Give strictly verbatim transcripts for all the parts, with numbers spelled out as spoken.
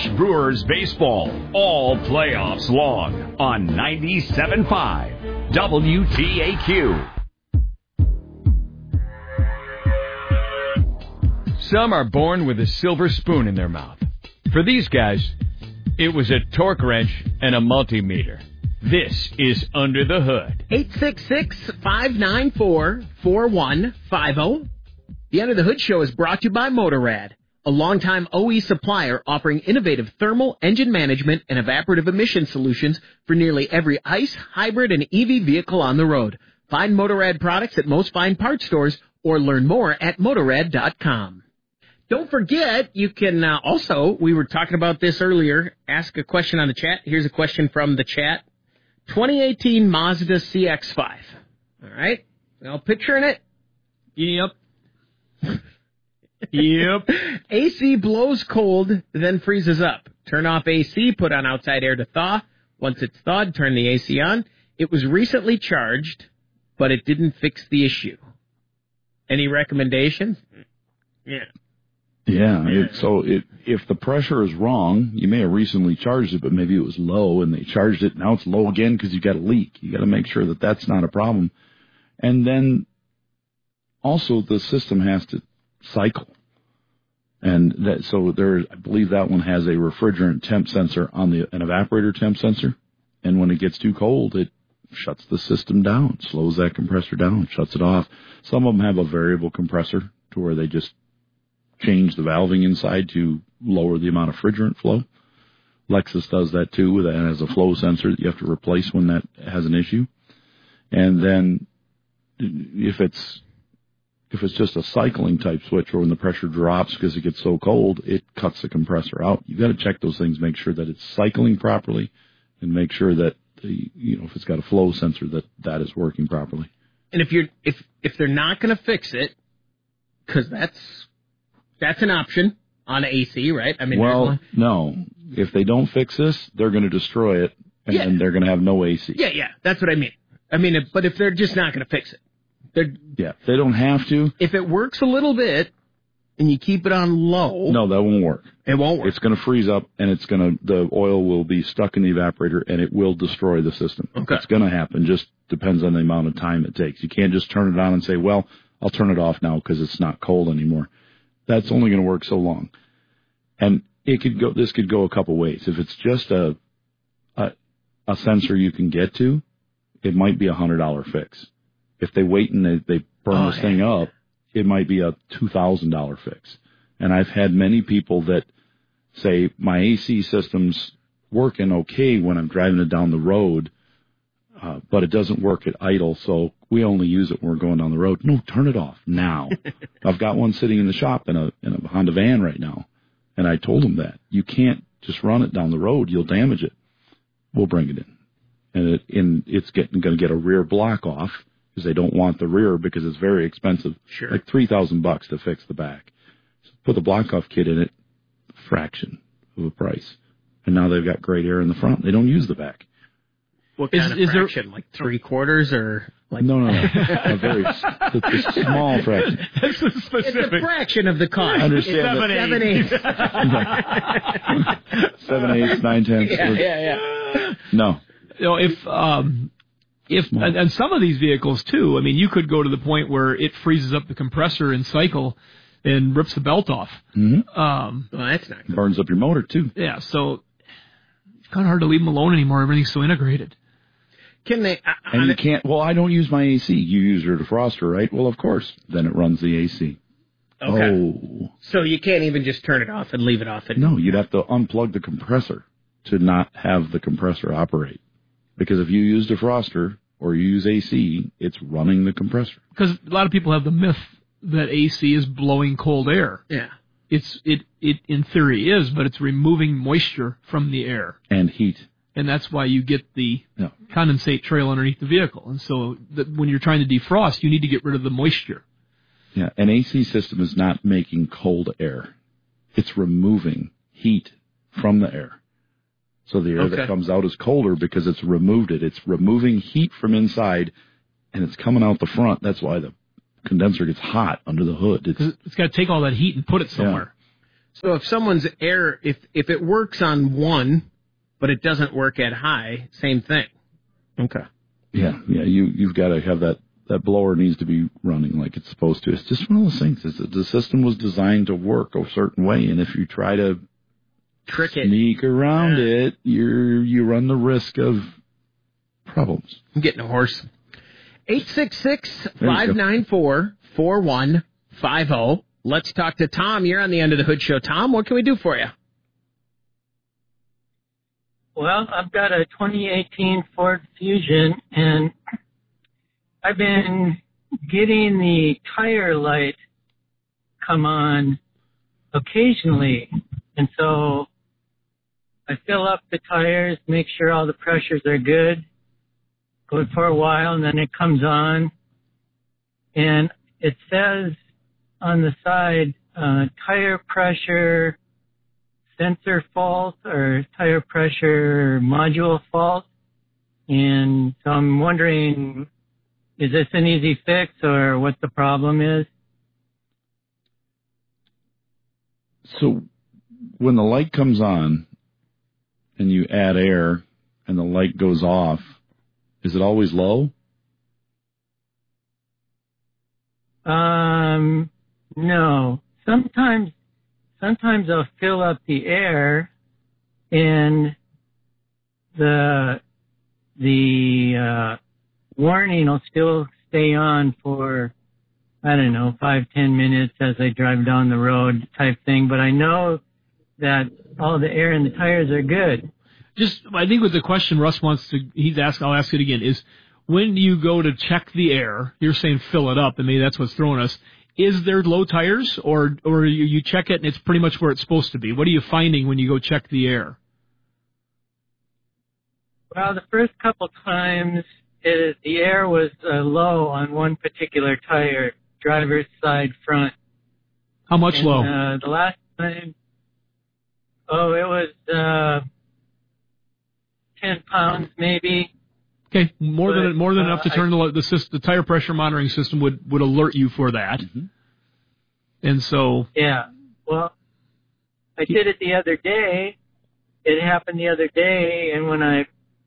Watch Brewers baseball all playoffs long on ninety-seven point five W T A Q. Some are born with a silver spoon in their mouth. For these guys, it was a torque wrench and a multimeter. This is Under the Hood. eight six six, five nine four, four one five zero. The Under the Hood show is brought to you by Motorrad, a longtime O E supplier offering innovative thermal, engine management, and evaporative emission solutions for nearly every ICE, hybrid, and E V vehicle on the road. Find Motorrad products at most fine parts stores or learn more at motorrad dot com. Don't forget, you can uh, also, we were talking about this earlier, ask a question on the chat. Here's a question from the chat. twenty eighteen Mazda C X five. All right? Well, picturing it? Yep. Yep. A C blows cold, then freezes up. Turn off A C, put on outside air to thaw. Once it's thawed, turn the A C on. It was recently charged, but it didn't fix the issue. Any recommendations? Yeah. Yeah, it, so it, if the pressure is wrong, you may have recently charged it, but maybe it was low, and they charged it, now it's low again because you got a leak. You got to make sure that that's not a problem. And then also the system has to cycle. And that, so there, I believe that one has a refrigerant temp sensor on the an evaporator temp sensor, and when it gets too cold, it shuts the system down, slows that compressor down, shuts it off. Some of them have a variable compressor to where they just change the valving inside to lower the amount of refrigerant flow. Lexus does that too. That has a flow sensor that you have to replace when that has an issue. And then if it's if it's just a cycling type switch, or when the pressure drops because it gets so cold, it cuts the compressor out. You've got to check those things, make sure that it's cycling properly, and make sure that the, you know, if it's got a flow sensor, that that is working properly. And if you're if if they're not going to fix it, because that's That's an option on A C, right? I mean, well, no. If they don't fix this, they're going to destroy it, and yeah. then they're going to have no A C. Yeah, yeah, that's what I mean. I mean, if, but if they're just not going to fix it, they're yeah, they don't have to. If it works a little bit, and you keep it on low, no, that won't work. It won't work. It's going to freeze up, and it's going to the oil will be stuck in the evaporator, and it will destroy the system. Okay, it's going to happen. Just depends on the amount of time it takes. You can't just turn it on and say, "Well, I'll turn it off now because it's not cold anymore." That's only going to work so long. And it could go, this could go a couple ways. If it's just a, a, a sensor you can get to, it might be a one hundred dollars fix. If they wait and they, they burn oh, this yeah. thing up, it might be a two thousand dollars fix. And I've had many people that say, my A C system's working okay when I'm driving it down the road, uh, but it doesn't work at idle, so we only use it when we're going down the road. No, turn it off now. I've got one sitting in the shop in a in a Honda van right now, and I told them that. You can't just run it down the road. You'll damage it. We'll bring it in. And, it, and it's getting going to get a rear block off because they don't want the rear because it's very expensive. Sure. Like three thousand bucks to fix the back. So put the block off kit in it, fraction of the price. And now they've got great air in the front. They don't use the back. What kind is, of is fraction? There... Like three quarters or like? No, no, no. A very it's a small fraction. That's a specific. It's a fraction of the cost. I understand. Seven eighths. Seven eighths, nine tenths. Yeah, yeah, yeah. No. You know, if um, if and, and some of these vehicles too. I mean, you could go to the point where it freezes up the compressor in cycle and rips the belt off. Mm-hmm. Um, well, that's not good. Burns up your motor too. Yeah, so it's kind of hard to leave them alone anymore. Everything's so integrated. Can they? Uh, and you can't. Well, I don't use my A C. You use your defroster, right? Well, of course. Then it runs the A C. Okay. Oh. So you can't even just turn it off and leave it off. And no, you'd have to unplug the compressor to not have the compressor operate. Because if you use defroster or you use A C, it's running the compressor. Because a lot of people have the myth that A C is blowing cold air. Yeah. It's it it in theory is, but it's removing moisture from the air and heat. And that's why you get the yeah. condensate trail underneath the vehicle. And so the, when you're trying to defrost, you need to get rid of the moisture. Yeah, an A C system is not making cold air. It's removing heat from the air. So the air okay. that comes out is colder because it's removed it. It's removing heat from inside, and it's coming out the front. That's why the condenser gets hot under the hood. It's, it's got to take all that heat and put it somewhere. So if someone's air, if if it works on one, but it doesn't work at high, same thing. Okay. Yeah, yeah. You you've got to have that. That blower needs to be running like it's supposed to. It's just one of those things. It's, the system was designed to work a certain way, and if you try to trick it, sneak around yeah. it, you you run the risk of problems. I'm getting a horse. eight six six, five nine four, four one five zero. Let's talk to Tom. You're on the End of the Hood Show. Tom, what can we do for you? Well, I've got a twenty eighteen Ford Fusion, and I've been getting the tire light come on occasionally. And so I fill up the tires, make sure all the pressures are good, go for a while, and then it comes on. And it says on the side, uh, tire pressure sensor fault or tire pressure module fault. And so I'm wondering, is this an easy fix or what the problem is? So when the light comes on and you add air and the light goes off, is it always low? Um, no. Sometimes, sometimes I'll fill up the air and the, the, uh, warning will still stay on for, I don't know, five, ten minutes as I drive down the road type thing. But I know that all the air in the tires are good. Just, I think with the question Russ wants to, he's asked, I'll ask it again, is when you go to check the air, you're saying fill it up, and maybe that's what's throwing us. Is there low tires, or or you, you check it and it's pretty much where it's supposed to be? What are you finding when you go check the air? Well, the first couple times, It, the air was uh, low on one particular tire, driver's side front. How much and, low? Uh, the last time, oh, it was uh, ten pounds maybe. Okay, more but, than more than uh, enough to turn I, the the, the tire pressure monitoring system would, would alert you for that. Mm-hmm. And so, yeah, well, I did it the other day. It happened the other day, and when I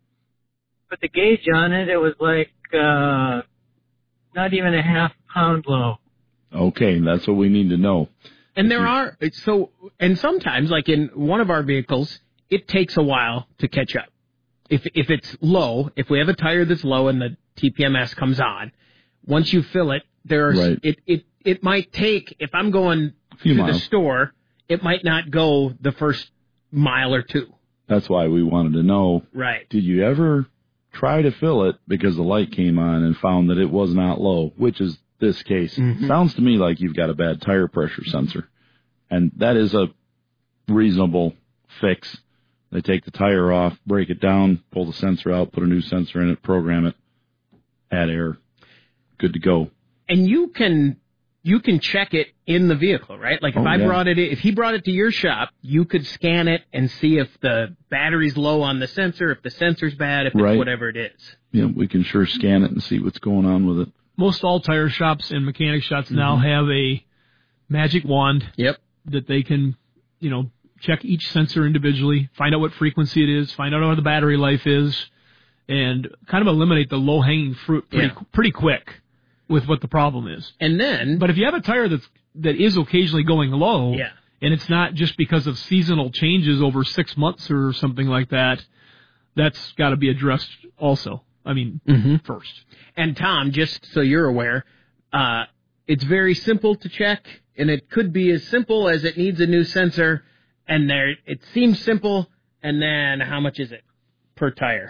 put the gauge on it, it was like uh, not even a half pound low. Okay, that's what we need to know. And there are, so, and sometimes, like in one of our vehicles, it takes a while to catch up. If if it's low, if we have a tire that's low and the T P M S comes on, once you fill it, there's right. it, it, it might take, if I'm going to miles. the store, it might not go the first mile or two. That's why we wanted to know. Right. Did you ever try to fill it because the light came on and found that it was not low, which is this case? Mm-hmm. Sounds to me like you've got a bad tire pressure sensor. And that is a reasonable fix. They take the tire off, break it down, pull the sensor out, put a new sensor in it, program it, add air. Good to go. And you can you can check it in the vehicle, right? Like if oh, I yeah. brought it, if he brought it to your shop, you could scan it and see if the battery's low on the sensor, if the sensor's bad, if it's right. whatever it is. Yeah, we can sure scan it and see what's going on with it. Most all tire shops and mechanic shops mm-hmm. now have a magic wand. Yep. That they can, you know, check each sensor individually, find out what frequency it is, find out what the battery life is, and kind of eliminate the low-hanging fruit pretty, yeah. pretty quick with what the problem is. And then, but if you have a tire that's that is occasionally going low, yeah. and it's not just because of seasonal changes over six months or something like that, that's got to be addressed also. I mean, mm-hmm. first. And Tom, just so you're aware, uh, it's very simple to check, and it could be as simple as it needs a new sensor, and there it seems simple, and then how much is it per tire?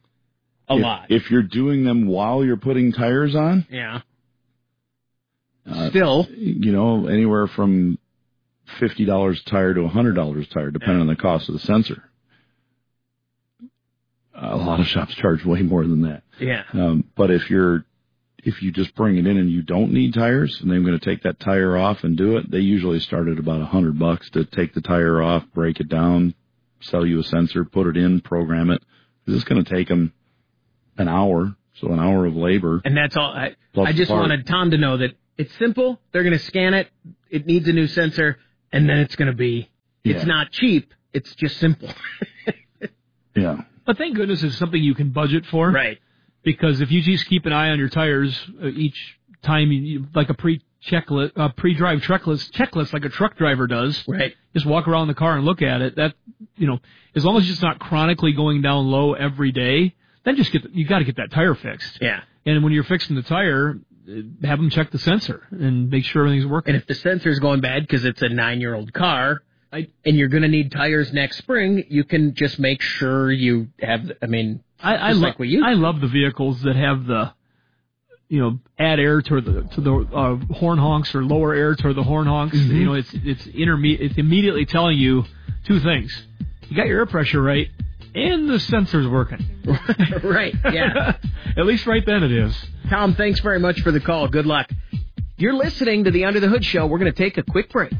A if, lot. If you're doing them while you're putting tires on? Yeah. Uh, Still. You know, anywhere from fifty dollars a tire to one hundred dollars a tire, depending yeah. on the cost of the sensor. A lot of shops charge way more than that. Yeah. Um, but if you're, if you just bring it in and you don't need tires, and they're going to take that tire off and do it, they usually start at about a hundred bucks to take the tire off, break it down, sell you a sensor, put it in, program it. This is going to take them an hour, so an hour of labor. And that's all. I, I just wanted Tom to know that it's simple. They're going to scan it. It needs a new sensor, and then it's going to be, Yeah. it's not cheap, it's just simple. Yeah. But thank goodness it's something you can budget for. Right. Because if you just keep an eye on your tires uh, each time, you, like a pre-checklist, uh, pre-drive checklist, checklist like a truck driver does. Right. Just walk around the car and look at it. That, you know, as long as it's not chronically going down low every day, then just get the, you got to get that tire fixed. Yeah. And when you're fixing the tire, uh, have them check the sensor and make sure everything's working. And if the sensor's going bad because it's a nine-year-old car, I, and you're going to need tires next spring, you can just make sure you have, I mean, I, I, just lo- like what you I love the vehicles that have the, you know, add air to the to the uh, horn honks or lower air to the horn honks. Mm-hmm. You know, it's it's interme- It's immediately telling you two things: you got your air pressure right, and the sensor's working. Right, yeah. At least right then it is. Tom, thanks very much for the call. Good luck. You're listening to the Under the Hood Show. We're going to take a quick break.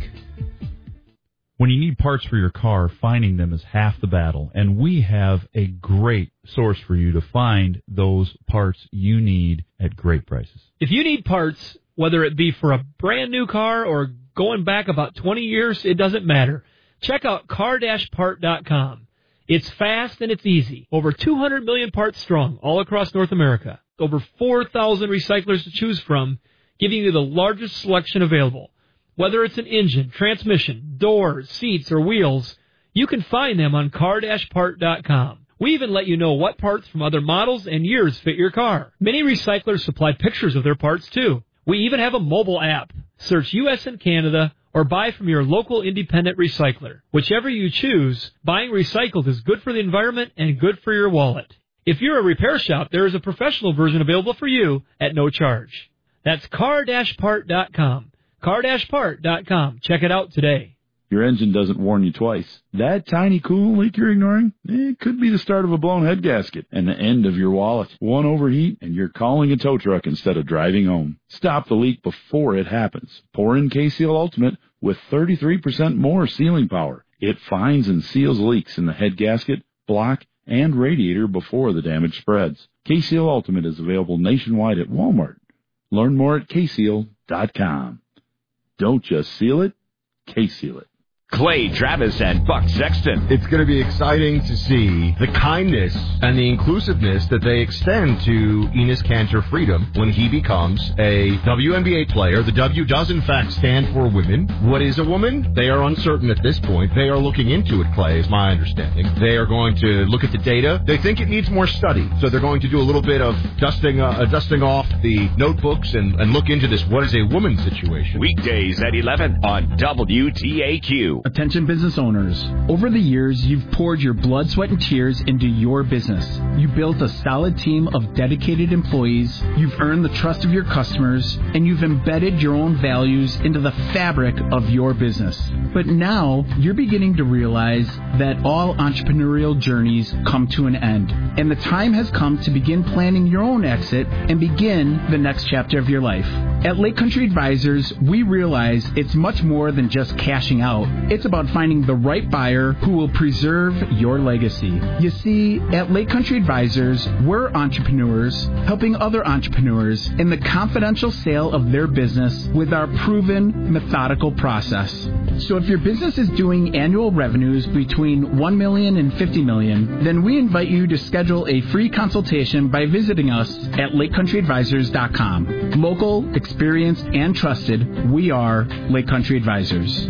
When you need parts for your car, finding them is half the battle, and we have a great source for you to find those parts you need at great prices. If you need parts, whether it be for a brand new car or going back about twenty years, it doesn't matter. Check out car dash part dot com. It's fast and it's easy. Over two hundred million parts strong all across North America. Over four thousand recyclers to choose from, giving you the largest selection available. Whether it's an engine, transmission, doors, seats, or wheels, you can find them on car dash part dot com. We even let you know what parts from other models and years fit your car. Many recyclers supply pictures of their parts, too. We even have a mobile app. Search U S and Canada or buy from your local independent recycler. Whichever you choose, buying recycled is good for the environment and good for your wallet. If you're a repair shop, there is a professional version available for you at no charge. That's car dash part dot com. car dash part dot com. Check it out today. Your engine doesn't warn you twice. That tiny coolant leak you're ignoring? It could be the start of a blown head gasket and the end of your wallet. One overheat and you're calling a tow truck instead of driving home. Stop the leak before it happens. Pour in K-Seal Ultimate with thirty-three percent more sealing power. It finds and seals leaks in the head gasket, block, and radiator before the damage spreads. K-Seal Ultimate is available nationwide at Walmart. Learn more at K seal dot com. Don't just seal it, K-Seal it. Clay Travis and Buck Sexton. It's going to be exciting to see the kindness and the inclusiveness that they extend to Enes Kanter Freedom when he becomes a W N B A player. The W does, in fact, stand for women. What is a woman? They are uncertain at this point. They are looking into it, Clay, is my understanding. They are going to look at the data. They think it needs more study, so they're going to do a little bit of dusting uh, dusting off the notebooks and, and look into this what is a woman situation. Weekdays at eleven on W T A Q. Attention business owners. Over the years, you've poured your blood, sweat, and tears into your business. You built a solid team of dedicated employees, you've earned the trust of your customers, and you've embedded your own values into the fabric of your business. But now, you're beginning to realize that all entrepreneurial journeys come to an end, and the time has come to begin planning your own exit and begin the next chapter of your life. At Lake Country Advisors, we realize it's much more than just cashing out. It's about finding the right buyer who will preserve your legacy. You see, at Lake Country Advisors, we're entrepreneurs helping other entrepreneurs in the confidential sale of their business with our proven, methodical process. So if your business is doing annual revenues between one million dollars and fifty million dollars, then we invite you to schedule a free consultation by visiting us at lake country advisors dot com. Local, experienced, and trusted, we are Lake Country Advisors.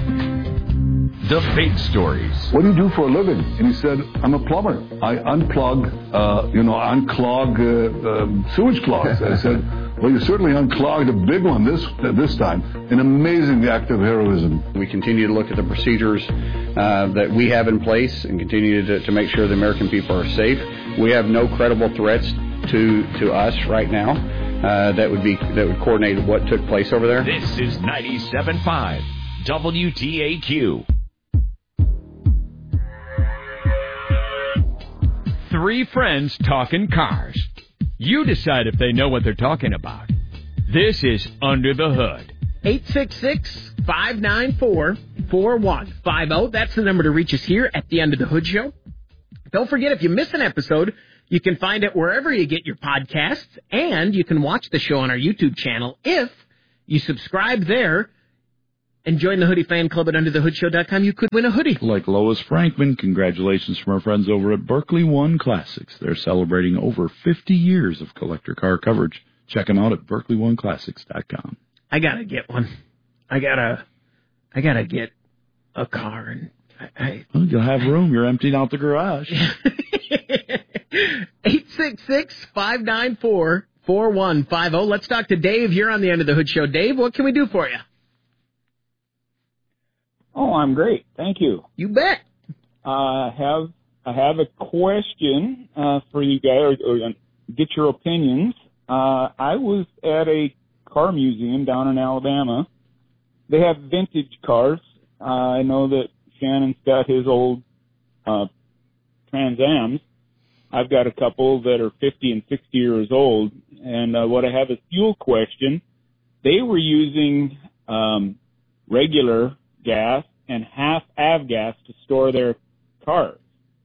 The Fake Stories. What do you do for a living? And he said, I'm a plumber. I unplug, uh, you know, unclog uh, uh, sewage clogs. I said, well, you certainly unclogged a big one this uh, this time. An amazing act of heroism. We continue to look at the procedures uh, that we have in place and continue to, to make sure the American people are safe. We have no credible threats to to us right now uh, that would be that would coordinate what took place over there. This is ninety-seven point five W T A Q. Three friends talking cars. You decide if they know what they're talking about. This is Under the Hood. eight six six, five nine four, four one five zero. That's the number to reach us here at the Under the Hood Show. Don't forget, if you miss an episode, you can find it wherever you get your podcasts, and you can watch the show on our YouTube channel if you subscribe there. And join the Hoodie Fan Club at under the hood show dot com. You could win a hoodie. Like Lois Frankman, congratulations from our friends over at Berkeley One Classics. They're celebrating over fifty years of collector car coverage. Check them out at berkeley one classics dot com. I gotta get one. I gotta, I gotta get a car, and I. I well, you'll have room. You're emptying out the garage. eight six six, five nine four, four one five zero. Let's talk to Dave. You're on the End of the Hood Show. Dave, what can we do for you? Oh, I'm great. Thank you. You bet. I uh, have I have a question uh, for you guys, or, or get your opinions. Uh, I was at a car museum down in Alabama. They have vintage cars. Uh, I know that Shannon's got his old uh, Trans Ams. I've got a couple that are fifty and sixty years old. And uh, what I have is fuel question. They were using um, regular gas and half avgas to store their cars,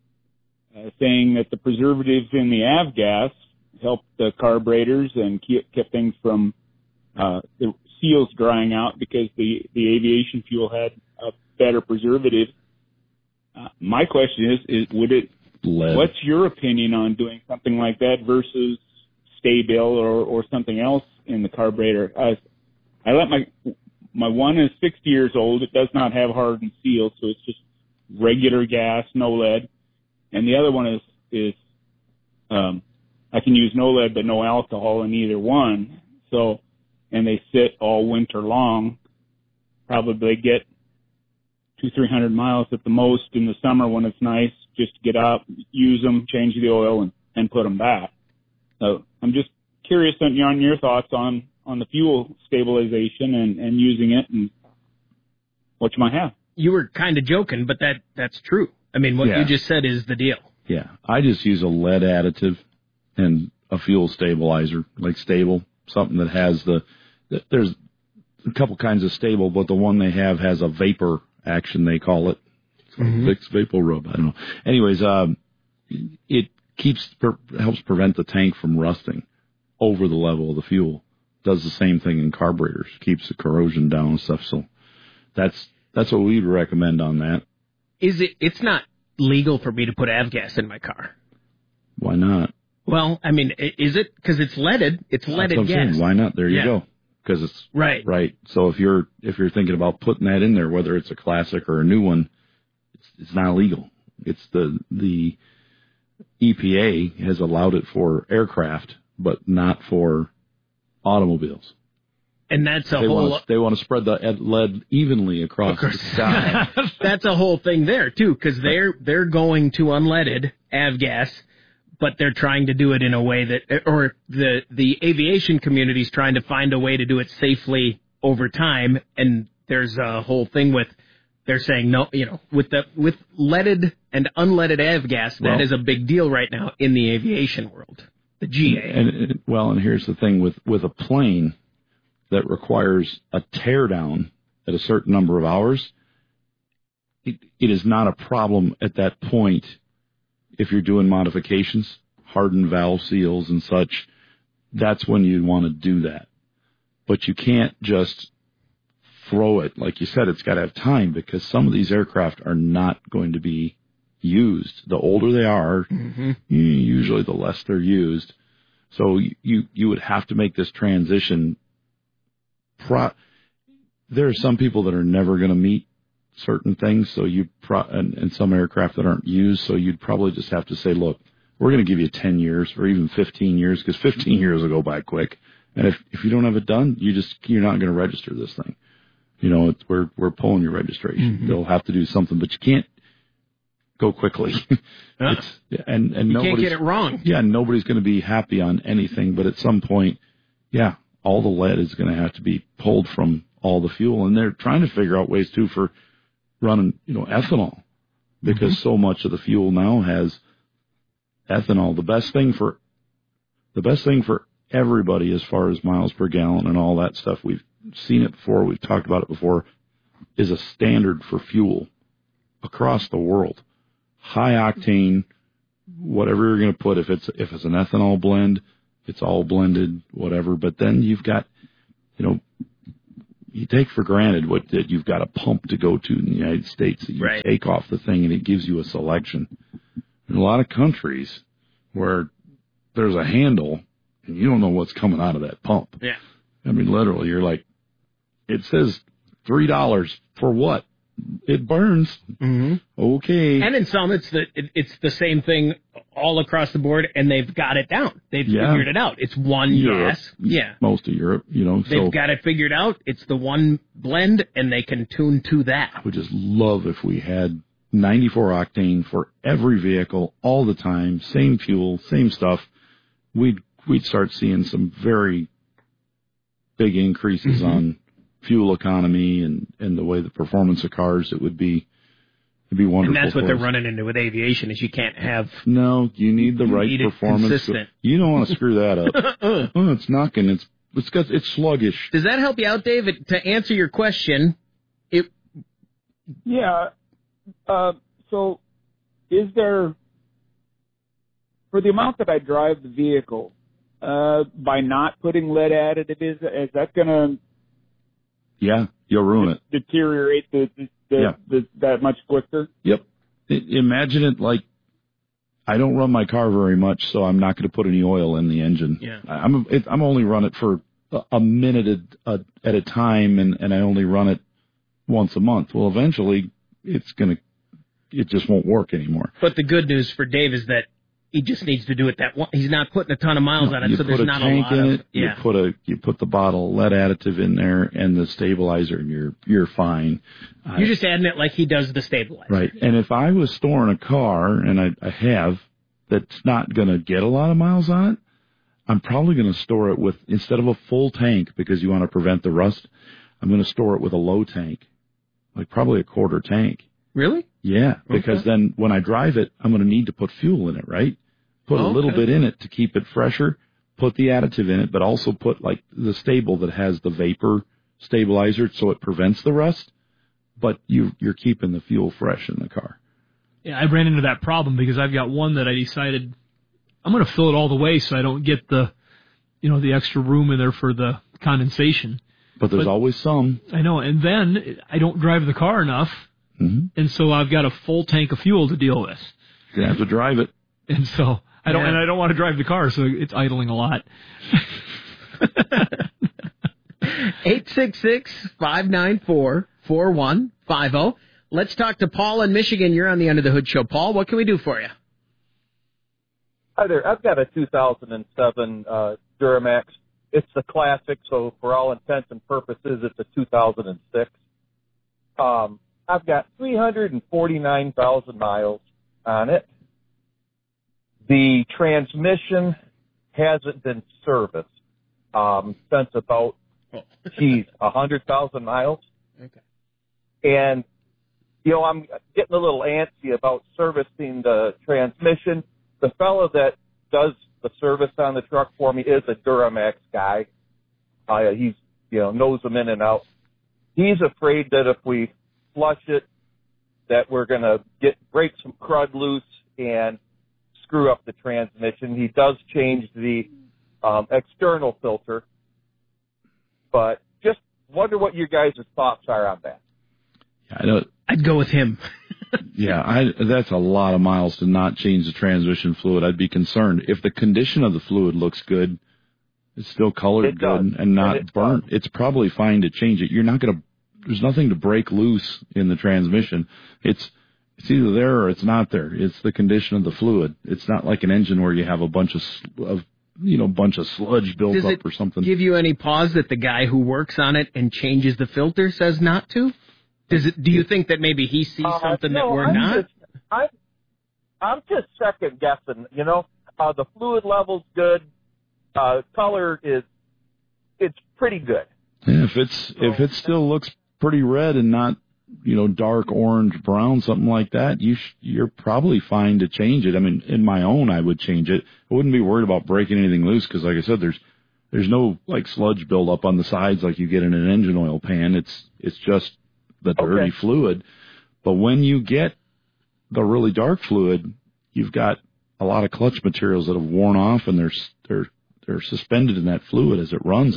uh, saying that the preservatives in the avgas helped the carburetors and keep, kept things from uh, the seals drying out because the, the aviation fuel had a better preservative. Uh, my question is, is would it, Lead. What's your opinion on doing something like that versus Sta-Bil or, or something else in the carburetor? I, I let my, my one is sixty years old. It does not have hardened seals, so it's just regular gas, no lead. And the other one is, is, um, I can use no lead but no alcohol in either one. So, and they sit all winter long. Probably get two, three hundred miles at the most in the summer when it's nice, just to get out, use them, change the oil, and, and put them back. So I'm just curious on, on your thoughts on, on the fuel stabilization and, and using it and what you might have. You were kind of joking, but that that's true. I mean, what Yeah. you just said is the deal. Yeah, I just use a lead additive and a fuel stabilizer, like Sta-Bil, something that has the, the there's a couple kinds of Sta-Bil, but the one they have has a vapor action, they call it. Mm-hmm. Vicks Vapor Rub, I don't know. Anyways, um, it keeps helps prevent the tank from rusting over the level of the fuel. Does the same thing in carburetors, keeps the corrosion down and stuff. So that's that's what we'd recommend on that. Is it? It's not legal for me to put avgas in my car. Why not? Well, I mean, is it? Because it's leaded. It's That's leaded what I'm gas. saying. Why not? There you Yeah. go. Because it's right. Right. So if you're if you're thinking about putting that in there, whether it's a classic or a new one, it's, it's not illegal. It's the the E P A has allowed it for aircraft, but not for automobiles. And that's a they whole. Want to, they want to spread the lead evenly across the sky. That's a whole thing there too, because they're they're going to unleaded avgas, but they're trying to do it in a way that, or the the aviation community is trying to find a way to do it safely over time. And there's a whole thing with they're saying no, you know, with the with leaded and unleaded avgas, Well, that is a big deal right now in the aviation world. The G A. And, and well, and here's the thing with with a plane that requires a teardown at a certain number of hours, it, it is not a problem at that point if you're doing modifications, hardened valve seals and such. That's when you want to do that. But you can't just throw it. Like you said, it's got to have time because some of these aircraft are not going to be used. The older they are, mm-hmm. usually the less they're used. So you, you would have to make this transition. Pro- there are some people that are never going to meet certain things, so you pro- and, and some aircraft that aren't used. So you'd probably just have to say, look, we're going to give you ten years or even fifteen years because fifteen years will go by quick. And if if you don't have it done, you just you're not going to register this thing. You know, it's, we're we're pulling your registration. Mm-hmm. They'll have to do something, but you can't go quickly. Huh? It's, and and you can't nobody's, get it wrong. Yeah, nobody's going to be happy on anything, but at some point, yeah, all the lead is going to have to be pulled from all the fuel, and they're trying to figure out ways too for running, you know, ethanol, because mm-hmm. so much of the fuel now has ethanol. The best thing for the best thing for everybody as far as miles per gallon and all that stuff, we've seen it before, we've talked about it before, is a standard for fuel across the world. High octane, whatever you're going to put, if it's if it's an ethanol blend, it's all blended, whatever. But then you've got, you know, you take for granted what that you've got a pump to go to in the United States that you Right. take off the thing and it gives you a selection. In a lot of countries where there's a handle and you don't know what's coming out of that pump. Yeah. I mean, literally, you're like, it says three dollars for what? It burns. Mm-hmm. Okay. And in some, it's the it, it's the same thing all across the board, and they've got it down. They've Yeah. figured it out. It's one Europe, gas. Yeah. Most of Europe, you know. They've so got it figured out. It's the one blend, and they can tune to that. I would just love if we had ninety-four octane for every vehicle all the time, same fuel, same stuff. We'd we'd start seeing some very big increases Mm-hmm. on fuel economy and, and the way the performance of cars. It would be it'd be wonderful. And that's what for they're us. running into with aviation is you can't have No, you need the You right need it performance. consistent. You don't want to screw that up. Oh, it's knocking. It's it's got it's sluggish. Does that help you out, David? To answer your question, it Yeah. Uh, so, is there, for the amount that I drive the vehicle, uh, by not putting lead additive, is, is that going to Yeah, you'll ruin it. deteriorate the, the, the, Yeah. the that much quicker? Yep. I, imagine it like I don't run my car very much, so I'm not going to put any oil in the engine. Yeah. I- I'm it, I'm only run it for a, a minute at a, at a time, and, and I only run it once a month. Well, eventually, it's going to it just won't work anymore. But the good news for Dave is that he just needs to do it that one. He's not putting a ton of miles on it, you so put there's a not a tank lot in of it. yeah. You put a you put the bottle of lead additive in there and the stabilizer, and you're you're fine. You're just adding it like he does the stabilizer. Right. And if I was storing a car, and I, I have, that's not going to get a lot of miles on it, I'm probably going to store it with, instead of a full tank because you want to prevent the rust, I'm going to store it with a low tank, like probably a quarter tank. Really? Yeah, because Okay. then when I drive it, I'm going to need to put fuel in it, right? Put a Okay. little bit in it to keep it fresher, put the additive in it, but also put like the stable that has the vapor stabilizer so it prevents the rust, but you, you're keeping the fuel fresh in the car. Yeah, I ran into that problem because I've got one that I decided I'm going to fill it all the way so I don't get the, you know, the extra room in there for the condensation. But there's But- always some. I know, and then I don't drive the car enough, Mm-hmm. and so I've got a full tank of fuel to deal with. You have to drive it. And so I don't, Yeah. and I don't want to drive the car, so it's idling a lot. eight six six, five nine four, four one five zero. Let's talk to Paul in Michigan. You're on the Under the Hood Show. Paul, what can we do for you? Hi there. I've got a two thousand seven uh, Duramax. It's the classic, so for all intents and purposes, it's a two thousand six. Um, I've got three hundred forty-nine thousand miles on it. The transmission hasn't been serviced um, since about, geez, one hundred thousand miles. Okay. And, you know, I'm getting a little antsy about servicing the transmission. The fellow that does the service on the truck for me is a Duramax guy. Uh, he's, you know, knows them in and out. He's afraid that if we flush it, that we're going to get break some crud loose and screw up the transmission. He does change the um, external filter, but just wonder what your guys' thoughts are on that. I don't, I'd go with him. yeah, I, that's a lot of miles to not change the transmission fluid. I'd be concerned. If the condition of the fluid looks good, it's still colored It good does. and not And it burnt, it's probably fine to change it. You're not going to, there's nothing to break loose in the transmission. It's, it's either there or it's not there. It's the condition of the fluid. It's not like an engine where you have a bunch of, of you know, bunch of sludge built Does up it or something. give you any pause that the guy who works on it and changes the filter says not to? Does it? Do you think that maybe he sees Uh, something no, that we're I'm not? Just, I'm, I'm just second guessing. You know, uh, the fluid level's good. Uh, color is, it's pretty good. Yeah, if it's if it still looks pretty red and not, you know, dark orange, brown, something like that, you sh- you're probably fine to change it. I mean, in my own, I would change it. I wouldn't be worried about breaking anything loose because, like I said, there's there's no like sludge buildup on the sides like you get in an engine oil pan. It's it's just the dirty Okay. fluid. But when you get the really dark fluid, you've got a lot of clutch materials that have worn off and they're they're they're suspended in that fluid as it runs, and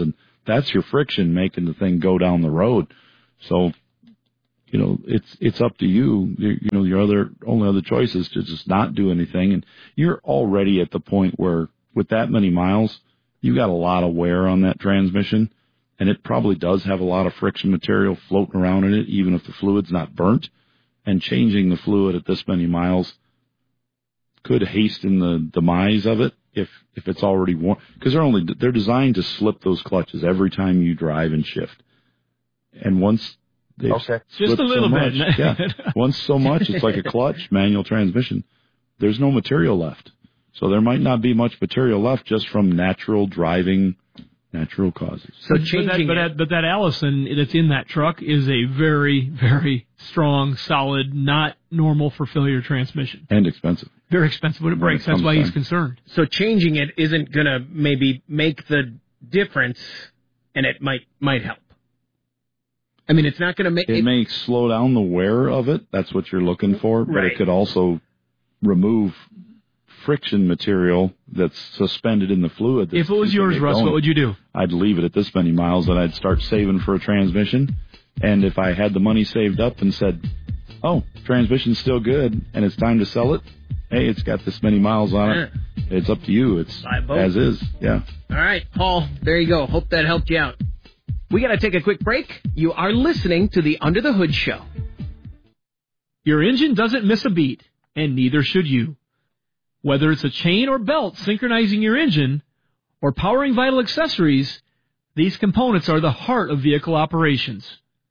that's your friction making the thing go down the road. So, you know, it's it's up to you. You, you know, your other only other choice is to just not do anything. And you're already at the point where, with that many miles, you got a lot of wear on that transmission, and it probably does have a lot of friction material floating around in it, even if the fluid's not burnt. And changing the fluid at this many miles could hasten the demise of it if if it's already worn, because they're only they're designed to slip those clutches every time you drive and shift. And once they okay. just a little so bit, much, yeah, once so much, it's like a clutch manual transmission. There's no material left, so there might not be much material left just from natural driving. Natural causes. So changing, but that, but that, but that Allison that's in that truck is a very, very strong, solid, not normal for failure transmission. And expensive. Very expensive when it breaks. That's why he's concerned. So changing it isn't going to maybe make the difference, and it might might help. I mean, it's not going to make... It, it may slow down the wear of it. That's what you're looking for. But right. it could also remove friction material that's suspended in the fluid. If it was yours, Russ, going. What would you do? I'd leave it at this many miles, and I'd start saving for a transmission. And if I had the money saved up and said, oh, transmission's still good, and it's time to sell it, hey, it's got this many miles on it. It's up to you. It's as is. Yeah. All right, Paul, there you go. Hope that helped you out. We got to take a quick break. You are listening to the Under the Hood Show. Your engine doesn't miss a beat, and neither should you. Whether it's a chain or belt synchronizing your engine or powering vital accessories, these components are the heart of vehicle operations.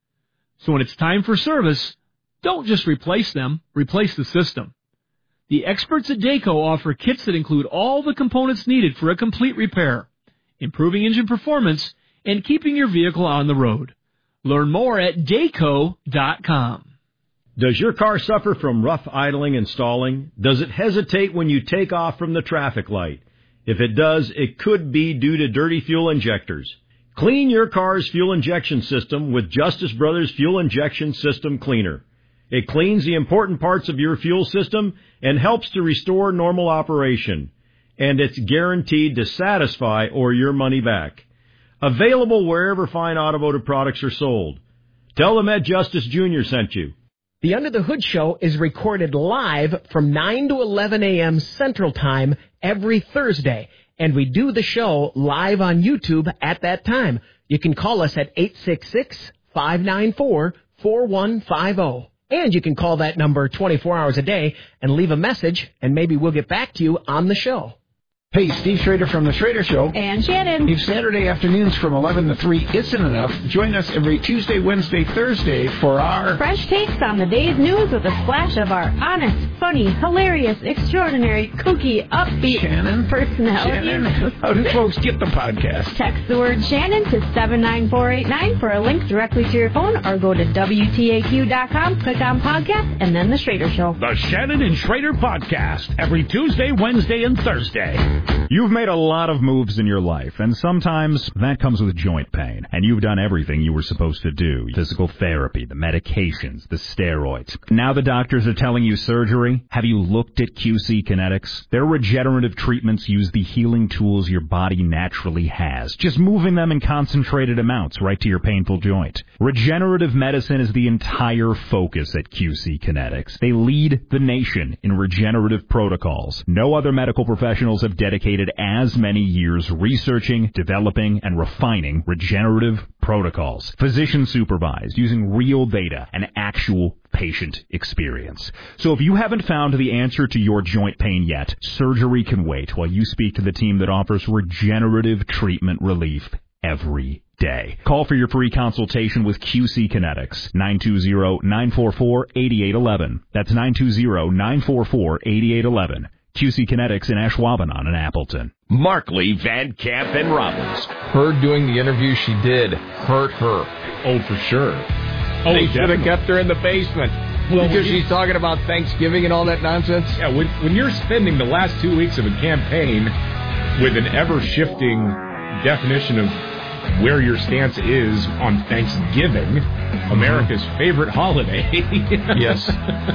So when it's time for service, don't just replace them, replace the system. The experts at Dayco offer kits that include all the components needed for a complete repair, improving engine performance, and keeping your vehicle on the road. Learn more at Dayco dot com. Does your car suffer from rough idling and stalling? Does it hesitate when you take off from the traffic light? If it does, it could be due to dirty fuel injectors. Clean your car's fuel injection system with Justice Brothers Fuel Injection System Cleaner. It cleans the important parts of your fuel system and helps to restore normal operation. And it's guaranteed to satisfy or your money back. Available wherever fine automotive products are sold. Tell them Ed Justice Junior sent you. The Under the Hood Show is recorded live from nine to eleven a.m. Central Time every Thursday, and we do the show live on YouTube at that time. You can call us at eight six six, five nine four, four one five zero. And you can call that number twenty-four hours a day and leave a message, and maybe we'll get back to you on the show. Hey, Steve Schrader from The Schrader Show. And Shannon. If Saturday afternoons from eleven to three isn't enough, join us every Tuesday, Wednesday, Thursday for our... Fresh takes on the day's news with a splash of our honest, funny, hilarious, extraordinary, kooky, upbeat Shannon? personality. Shannon, how do folks get the podcast? Text the word Shannon to seven nine four eight nine for a link directly to your phone, or go to W T A Q dot com, click on podcast, and then The Schrader Show. The Shannon and Schrader Podcast, every Tuesday, Wednesday, and Thursday. You've made a lot of moves in your life, and sometimes that comes with joint pain. And you've done everything you were supposed to do. Physical therapy, the medications, the steroids. Now the doctors are telling you surgery? Have you looked at Q C Kinetics? Their regenerative treatments use the healing tools your body naturally has, just moving them in concentrated amounts right to your painful joint. Regenerative medicine is the entire focus at Q C Kinetics. They lead the nation in regenerative protocols. No other medical professionals have dedicated as many years researching, developing, and refining regenerative protocols. Physician supervised, using real data and actual patient experience. So if you haven't found the answer to your joint pain yet, surgery can wait while you speak to the team that offers regenerative treatment relief every day. Call for your free consultation with Q C Kinetics, nine two zero, nine four four, eight eight one one. That's nine two zero, nine four four, eight eight one one. Q C Kinetics in Ashwaubenon and Appleton. Markley, Van Camp, and Robbins. Her doing the interview she did hurt her. Oh, for sure. Oh, they should have kept her in the basement. Well, because she's talking about Thanksgiving and all that nonsense. Yeah, when, when you're spending the last two weeks of a campaign with an ever-shifting definition of where your stance is on Thanksgiving, America's favorite holiday. Yes.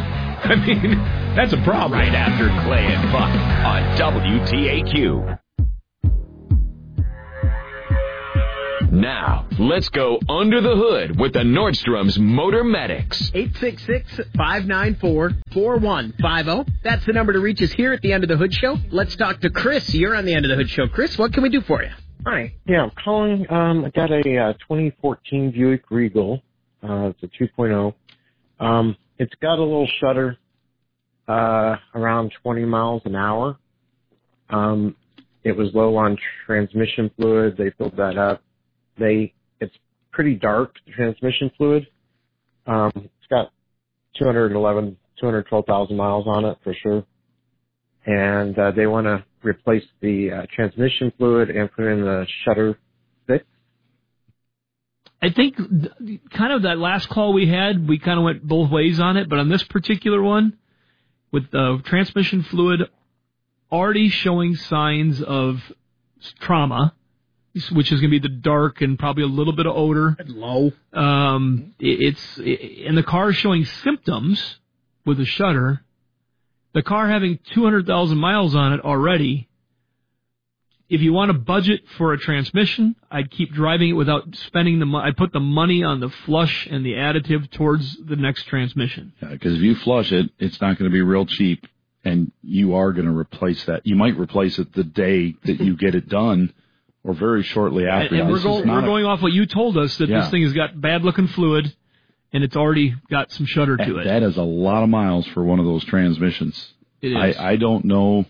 I mean, that's a problem. Right after Clay and Buck on W T A Q. Now, let's go under the hood with the Nordstrom's Motor Medics. eight six six, five nine four, four one five zero. That's the number to reach us here at the End of the Hood Show. Let's talk to Chris. You're on the End of the Hood Show. Chris, what can we do for you? Hi. Yeah, I'm calling. Um, I got a uh, twenty fourteen Buick Regal. Uh, it's a two point oh. Um, it's got a little shudder uh, around twenty miles an hour. Um, it was low on transmission fluid. They filled that up. They it's pretty dark, the transmission fluid. Um, it's got two hundred eleven, two hundred twelve thousand miles on it for sure. And uh, they want to replace the uh, transmission fluid and put in the shutter fix. I think th- kind of that last call we had, we kind of went both ways on it, but on this particular one, with the transmission fluid already showing signs of trauma, which is going to be the dark and probably a little bit of odor. Low. Um, it, it's it, and the car is showing symptoms with the shutter. The car having two hundred thousand miles on it already. If you want to budget for a transmission, I'd keep driving it without spending the money. I'd put the money on the flush and the additive towards the next transmission. Because yeah, if you flush it, it's not going to be real cheap, and you are going to replace that. You might replace it the day that you get it done, or very shortly after. And, and we're, go, we're a, going off what you told us, that yeah. this thing has got bad-looking fluid, and it's already got some shudder to it. That is a lot of miles for one of those transmissions. It is. I, I don't know.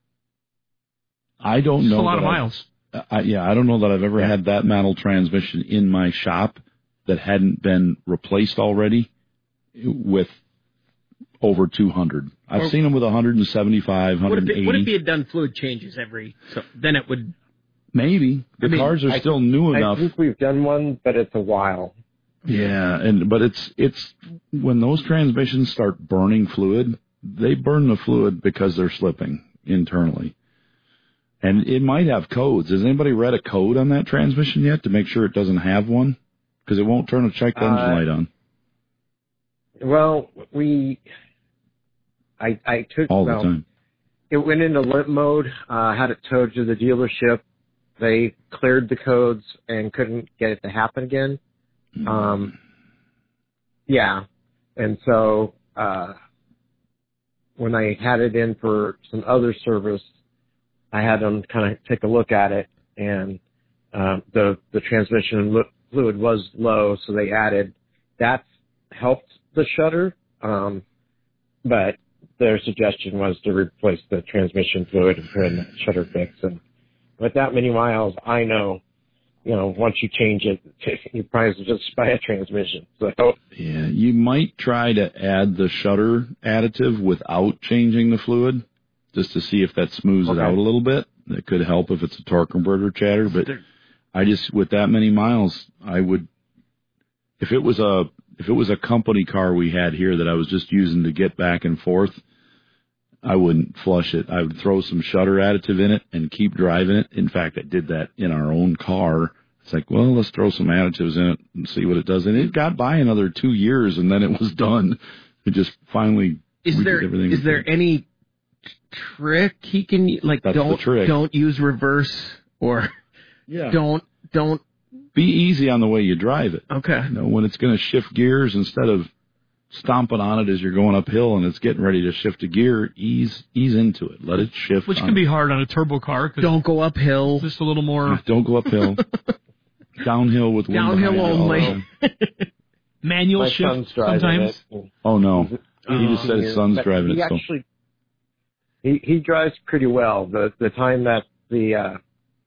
I don't it's know. a lot of I, miles. I, yeah, I don't know that I've ever had that model transmission in my shop that hadn't been replaced already with over two hundred. I've Or, seen them with one seventy-five, one eighty. What if, it, what if you had done fluid changes every, so then it would... Maybe. The I mean, cars are I still think, new I enough. I think we've done one, but it's a while. Yeah, and but it's it's when those transmissions start burning fluid, they burn the fluid because they're slipping internally. And it might have codes. Has anybody read a code on that transmission yet to make sure it doesn't have one? Because it won't turn a check engine Uh, light on. Well, we, I, I took All the well, time. It went into limp mode. Uh, had it towed to the dealership. They cleared the codes and couldn't get it to happen again. Mm. Um, yeah, and so uh, when I had it in for some other service, I had them kind of take a look at it, and uh, the the transmission fluid was low, so they added that helped the shutter, um, but their suggestion was to replace the transmission fluid and put in the shutter fix. And with that many miles, I know, you know, once you change it, you probably just buy a transmission. So yeah, you might try to add the shutter additive without changing the fluid, just to see if that smooths okay. it out a little bit. That could help if it's a torque converter chatter, but I just, with that many miles, I would, if it was a, if it was a company car we had here that I was just using to get back and forth, I wouldn't flush it. I would throw some shutter additive in it and keep driving it. In fact, I did that in our own car. It's like, well, let's throw some additives in it and see what it does. And it got by another two years, and then it was done. It just finally is there everything. Is there any trick he can like? That's don't the trick. Don't use reverse or yeah. Don't don't be easy on the way you drive it. Okay. You know, when it's going to shift gears, instead of stomping on it as you're going uphill and it's getting ready to shift a gear, ease ease into it. Let it shift. Which can be hard on a turbo car. Cause don't go uphill. Just a little more. Don't go uphill. Downhill with wind downhill behind only. Manual My shift son's driving sometimes. it. Oh no, he Uh, just said his son's but driving he it. So. Actually, he he drives pretty well. The the time that the uh,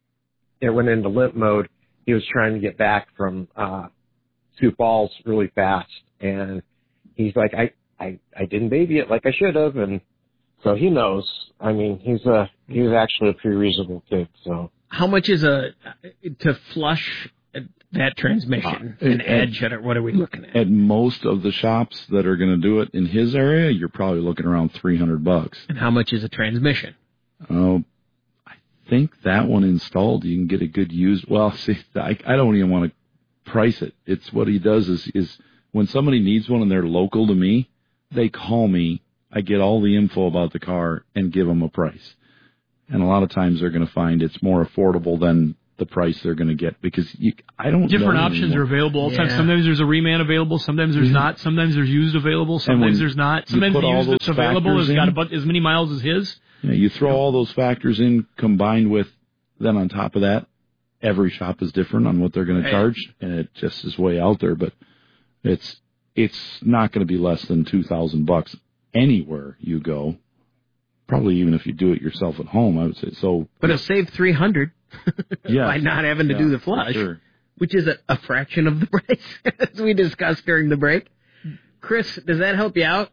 it went into limp mode, he was trying to get back from uh, Sioux Falls really fast, and he's like, I, I, I didn't baby it like I should have, and so he knows. I mean, he's a he's actually a pretty reasonable kid. So how much is a to flush that transmission uh, and at, add shutter? What are we looking at? At most of the shops that are going to do it in his area, you're probably looking around three hundred bucks. And how much is a transmission? Oh, I think that one installed, you can get a good used. Well, see, I, I don't even want to price it. It's what he does is is. When somebody needs one and they're local to me, they call me. I get all the info about the car and give them a price. And a lot of times they're going to find it's more affordable than the price they're going to get because you, I don't Different know options anymore. are available all the Yeah. time. Sometimes there's a reman available. Sometimes there's Mhm. not. Sometimes there's used available. when Sometimes there's not. you Sometimes put the all used that's those available has factors got in- about as many miles as his. You know, you throw all those factors in combined with, then on top of that, every shop is different on what they're going to Right. charge, and it just is way out there. But it's it's not going to be less than two thousand bucks anywhere you go. Probably even if you do it yourself at home, I would say. So, But it'll save three hundred Yes. by not having to Yeah, do the for flush, sure. which is a, a fraction of the price, as we discussed during the break. Chris, does that help you out?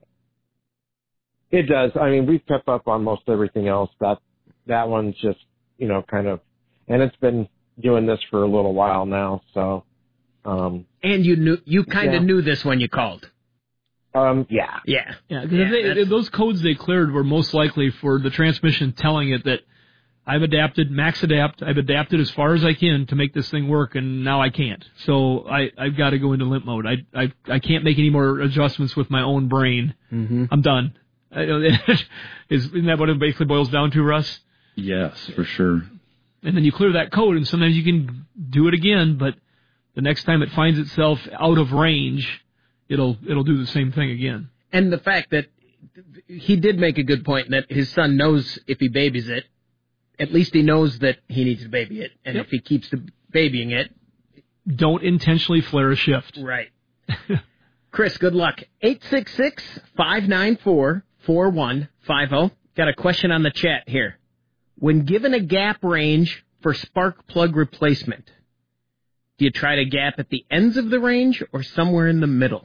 It does. I mean, we've kept up on most everything else. That that one's just, you know, kind of, and it's been doing this for a little while now. So, um, And you knew you kind of Yeah. knew this when you called. um, yeah, Yeah, Yeah, because those codes they cleared were most likely for the transmission telling it that I've adapted, max adapt, I've adapted as far as I can to make this thing work, and now I can't. So I, I've got to go into limp mode. I, I, I can't make any more adjustments with my own brain. Mm-hmm. I'm done. I, is, isn't that what it basically boils down to, Russ? yes, for sure. And then you clear that code, and sometimes you can do it again, but the next time it finds itself out of range, it'll it'll do the same thing again. And the fact that he did make a good point that his son knows if he babies it, at least he knows that he needs to baby it. And Yep. if he keeps the babying it, Don't intentionally flare a shift. right. Chris, good luck. eight six six, five nine four, four one five zero. Got a question on the chat here. When given a gap range for spark plug replacement, do you try to gap at the ends of the range or somewhere in the middle?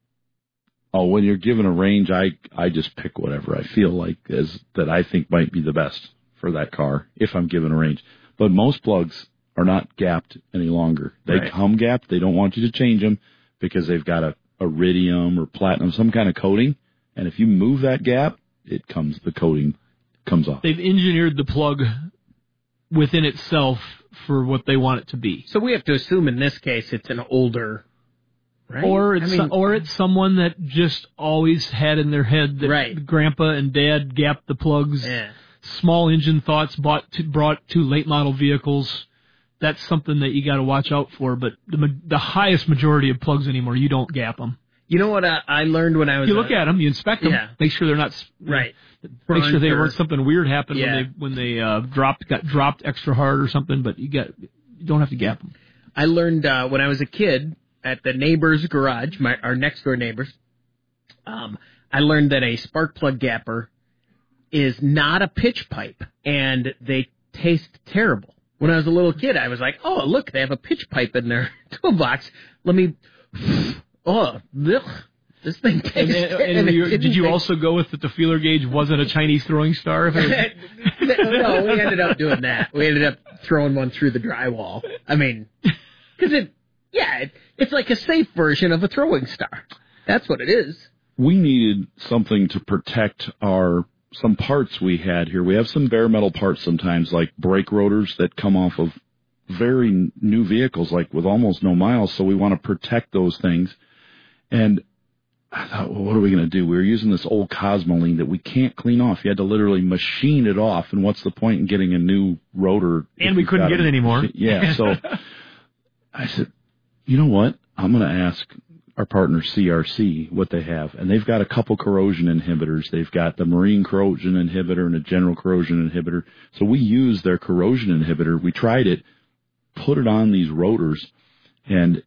Oh, when you're given a range, I I just pick whatever I feel like is that I think might be the best for that car if I'm given a range. But most plugs are not gapped any longer. They Right. come gapped. They don't want you to change them because they've got a iridium or platinum, some kind of coating. And if you move that gap, it comes the coating comes off. They've engineered the plug within itself for what they want it to be. So we have to assume in this case it's an older, right? Or it's I mean- or it's someone that just always had in their head that Right. grandpa and dad gapped the plugs. Yeah. Small engine thoughts bought to, brought to late model vehicles. That's something that you got to watch out for. But the ma- the highest majority of plugs anymore, you don't gap them. You know what I, I learned when I was You look a- at them, you inspect them, Yeah. make sure they're not s- Right. Make sure they Front or- weren't something weird happened Yeah. when they when they uh, dropped got dropped extra hard or something. But you got you don't have to gap them. I learned uh, when I was a kid at the neighbor's garage, my our next door neighbors. Um, I learned that a spark plug gapper is not a pitch pipe, and they taste terrible. When I was a little kid, I was like, "Oh, look, they have a pitch pipe in their toolbox. Let me." Oh, ugh, this thing tastes. And, and, and and it you, didn't did you taste- also go with that the feeler gauge wasn't a Chinese throwing star? If it was- No, we ended up doing that. We ended up throwing one through the drywall. I mean, because it, yeah, it, it's like a safe version of a throwing star. That's what it is. We needed something to protect our some parts we had here. We have some bare metal parts sometimes, like brake rotors that come off of very new vehicles, like with almost no miles. So we want to protect those things. And I thought, well, what are we going to do? We were using this old Cosmoline that we can't clean off. You had to literally machine it off. And what's the point in getting a new rotor? if And we you've couldn't got get a- it anymore. Yeah. So I said, you know what? I'm going to ask our partner C R C what they have. And they've got a couple corrosion inhibitors. They've got the marine corrosion inhibitor and a general corrosion inhibitor. So we use their corrosion inhibitor. We tried it, put it on these rotors, and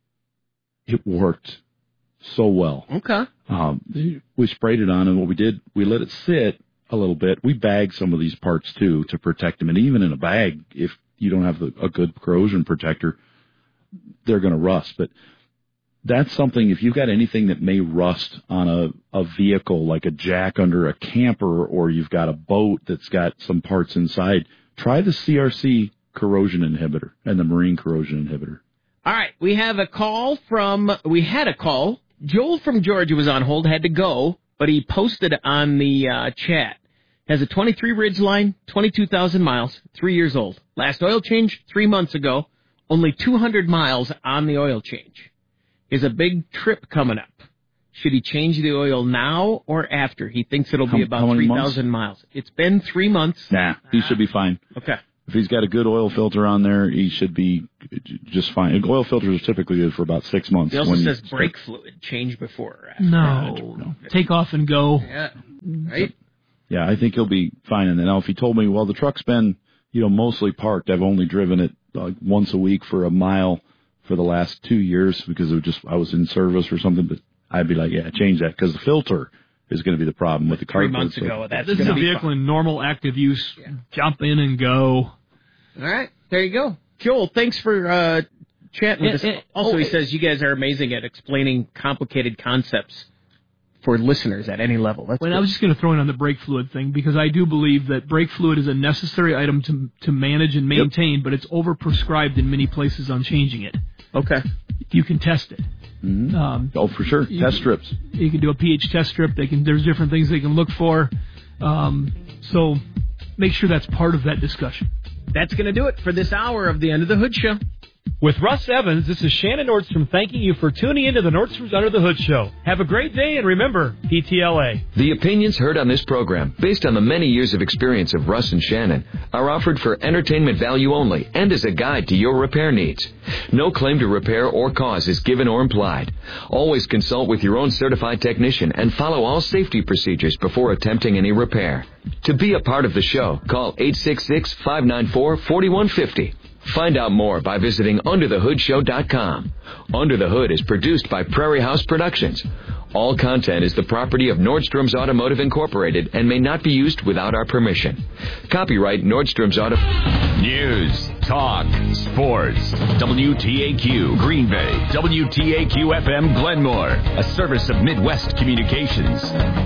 it worked so well. Okay. Um, we sprayed it on, and what we did, we let it sit a little bit. We bagged some of these parts, too, to protect them. And even in a bag, if you don't have the, a good corrosion protector, they're going to rust. But that's something, if you've got anything that may rust on a, a vehicle, like a jack under a camper, or you've got a boat that's got some parts inside, try the C R C corrosion inhibitor and the marine corrosion inhibitor. All right, we have a call from, we had a call. Joel from Georgia was on hold, had to go, but he posted on the uh, chat. Has a twenty-three Ridgeline, twenty-two thousand miles, three years old. Last oil change three months ago, only two hundred miles on the oil change. He has a big trip coming up. Should he change the oil now or after? He thinks it'll How- be how about many three months? thousand miles. It's been three months. Nah, he should be fine. Okay. If he's got a good oil filter on there, he should be just fine. Oil filters are typically good for about six months. He also when says you brake fluid, change before or after. No, no. Take off and go. Yeah, right? Yeah, I think he'll be fine. And then now if he told me, well, the truck's been, you know, mostly parked. I've only driven it like once a week for a mile for the last two years because it was just I was in service or something. But I'd be like, yeah, change that because the filter is going to be the problem with the car. Three months ago, that's this is a vehicle in normal active use. Yeah. Jump in and go. All right, there you go. Joel, thanks for uh, chatting with Yeah, us. yeah. Also, Oh, he it- says you guys are amazing at explaining complicated concepts for listeners at any level. That's Well, good. I was just going to throw in on the brake fluid thing because I do believe that brake fluid is a necessary item to to manage and maintain, but it's overprescribed in many places on changing it. Okay. You can test it. Mm-hmm. Um, oh, for sure. you Test can- strips. You can do a pH test strip. They can. There's different things they can look for. Um, so make sure that's part of that discussion. That's going to do it for this hour of the End of the Hood Show. With Russ Evans, this is Shannon Nordstrom thanking you for tuning into the Nordstrom's Under the Hood Show. Have a great day, and remember, P T L A. The opinions heard on this program, based on the many years of experience of Russ and Shannon, are offered for entertainment value only and as a guide to your repair needs. No claim to repair or cause is given or implied. Always consult with your own certified technician and follow all safety procedures before attempting any repair. To be a part of the show, call eight six six, five nine four, four one five zero. Find out more by visiting under the hood show dot com. Under the Hood is produced by Prairie House Productions. All content is the property of Nordstrom's Automotive Incorporated and may not be used without our permission. Copyright Nordstrom's Auto... News, talk, sports. W T A Q Green Bay. W T A Q F M Glenmore. A service of Midwest Communications.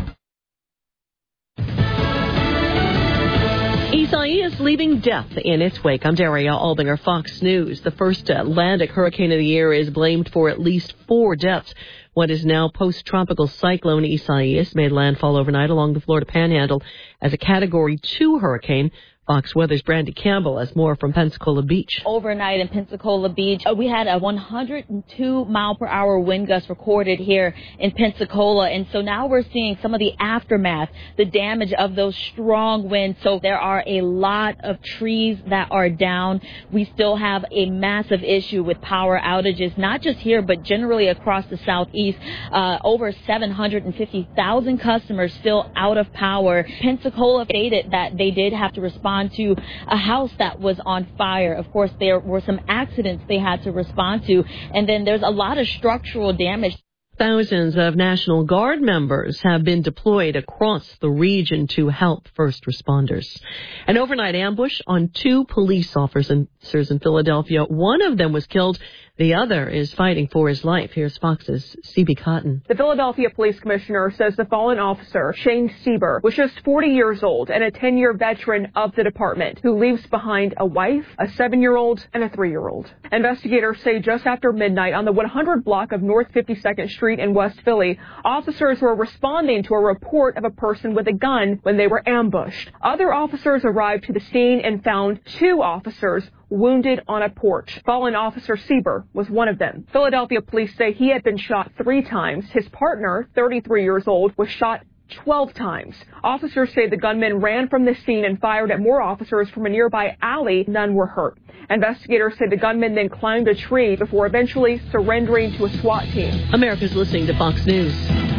Isaias leaving death in its wake. I'm Daria Albinger, Fox News. The first Atlantic hurricane of the year is blamed for at least four deaths. What is now post-tropical cyclone Isaias made landfall overnight along the Florida Panhandle as a Category two hurricane. Fox Weather's Brandy Campbell has more from Pensacola Beach. Overnight in Pensacola Beach, uh, we had a one hundred two mile per hour wind gust recorded here in Pensacola. And so now we're seeing some of the aftermath, the damage of those strong winds. So there are a lot of trees that are down. We still have a massive issue with power outages, not just here, but generally across the southeast. Uh, over seven hundred fifty thousand customers still out of power. Pensacola stated that they did have to respond to a house that was on fire. Of course, there were some accidents they had to respond to, and then there's a lot of structural damage. Thousands of National Guard members have been deployed across the region to help first responders. An overnight ambush on two police officers in Philadelphia. One of them was killed. The other is fighting for his life. Here's Fox's C B Cotton. The Philadelphia Police Commissioner says the fallen officer, Shane Sieber, was just forty years old and a ten-year veteran of the department who leaves behind a wife, a seven-year-old, and a three-year-old. Investigators say just after midnight on the one hundred block of North fifty-second Street in West Philly, officers were responding to a report of a person with a gun when they were ambushed. Other officers arrived to the scene and found two officers wounded on a porch. Fallen officer Sieber was one of them. Philadelphia police say he had been shot three times. His partner, thirty-three years old, was shot twelve times. Officers say the gunman ran from the scene and fired at more officers from a nearby alley. None were hurt. Investigators say the gunman then climbed a tree before eventually surrendering to a SWAT team. America's listening to Fox News.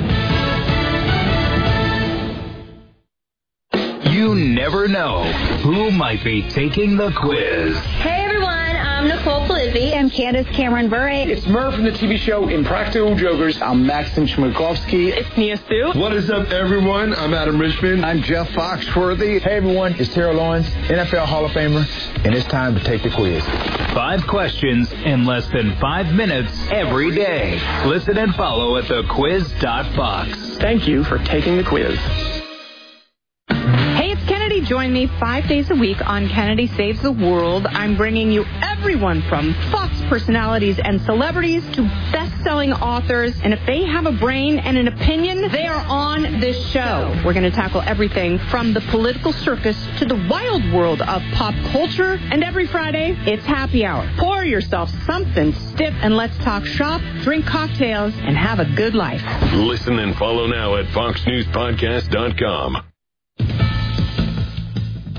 You never know who might be taking the quiz. Hey everyone, I'm Nicole Polizzi. I'm Candace Cameron Bure. It's Murph from the T V show Impractical Jokers. I'm Maxim Chmielkowski. It's Nia Sue. What is up, everyone? I'm Adam Richmond. I'm Jeff Foxworthy. Hey everyone, it's Terrell Lawrence, N F L Hall of Famer, and it's time to take the quiz. Five questions in less than five minutes every day. Listen and follow at the quiz dot fox. Thank you for taking the quiz. Hey, it's Kennedy. Join me five days a week on Kennedy Saves the World. I'm bringing you everyone from Fox personalities and celebrities to best-selling authors. And if they have a brain and an opinion, they are on this show. We're going to tackle everything from the political circus to the wild world of pop culture. And every Friday, it's happy hour. Pour yourself something stiff and let's talk shop, drink cocktails, and have a good life. Listen and follow now at fox news podcast dot com.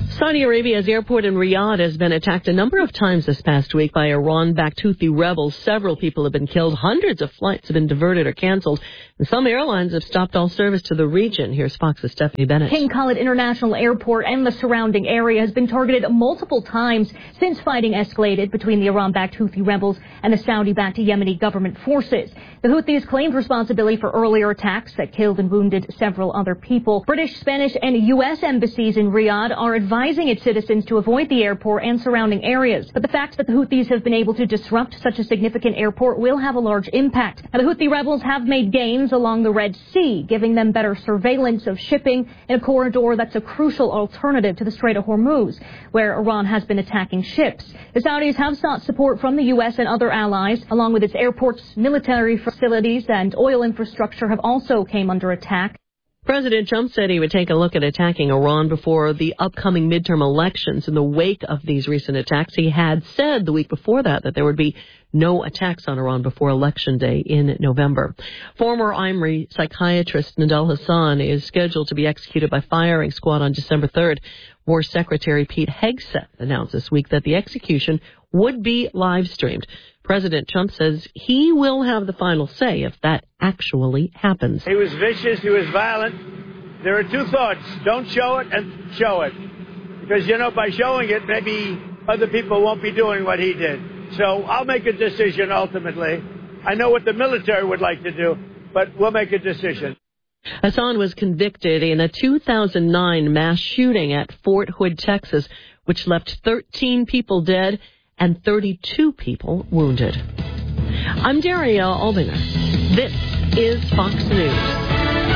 Saudi Arabia's airport in Riyadh has been attacked a number of times this past week by Iran-backed Houthi rebels. Several people have been killed. Hundreds of flights have been diverted or canceled. And some airlines have stopped all service to the region. Here's Fox's Stephanie Bennett. King Khalid International Airport and the surrounding area has been targeted multiple times since fighting escalated between the Iran-backed Houthi rebels and the Saudi-backed Yemeni government forces. The Houthis claimed responsibility for earlier attacks that killed and wounded several other people. British, Spanish, and U S embassies in Riyadh are advising its citizens to avoid the airport and surrounding areas. But the fact that the Houthis have been able to disrupt such a significant airport will have a large impact. Now, the Houthi rebels have made gains along the Red Sea, giving them better surveillance of shipping in a corridor that's a crucial alternative to the Strait of Hormuz, where Iran has been attacking ships. The Saudis have sought support from the U S and other allies, along with its airports, military facilities, and oil infrastructure have also came under attack. President Trump said he would take a look at attacking Iran before the upcoming midterm elections. In the wake of these recent attacks, he had said the week before that that there would be no attacks on Iran before Election Day in November. Former I M R I psychiatrist Nadal Hassan is scheduled to be executed by firing squad on December third. War Secretary Pete Hegseth announced this week that the execution would be live-streamed. President Trump says he will have the final say if that actually happens. He was vicious. He was violent. There are two thoughts. Don't show it and show it. Because, you know, by showing it, maybe other people won't be doing what he did. So I'll make a decision ultimately. I know what the military would like to do, but we'll make a decision. Hassan was convicted in a two thousand nine mass shooting at Fort Hood, Texas, which left thirteen people dead and thirty-two people wounded. I'm Daria Albinger. This is Fox News.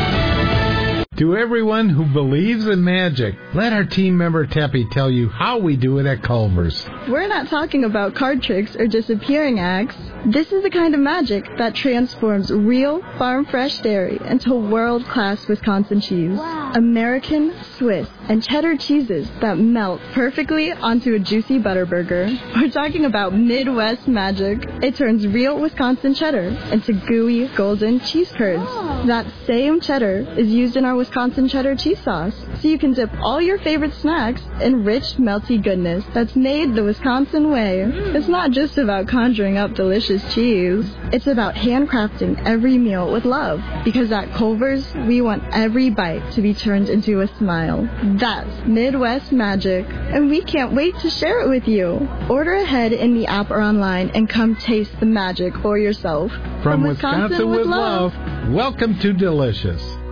To everyone who believes in magic, let our team member Teppy tell you how we do it at Culver's. We're not talking about card tricks or disappearing acts. This is the kind of magic that transforms real farm-fresh dairy into world-class Wisconsin cheese. Wow. American, Swiss, and cheddar cheeses that melt perfectly onto a juicy butter burger. We're talking about Midwest magic. It turns real Wisconsin cheddar into gooey, golden cheese curds. Oh. That same cheddar is used in our Wisconsin cheddar cheese sauce, so you can dip all your favorite snacks in rich, melty goodness that's made the Wisconsin way. Mm. It's not just about conjuring up delicious cheese. It's about handcrafting every meal with love, because at Culver's, we want every bite to be turned into a smile. That's Midwest magic, and we can't wait to share it with you. Order ahead in the app or online and come taste the magic for yourself. From, From Wisconsin, Wisconsin with love, love, welcome to Delicious.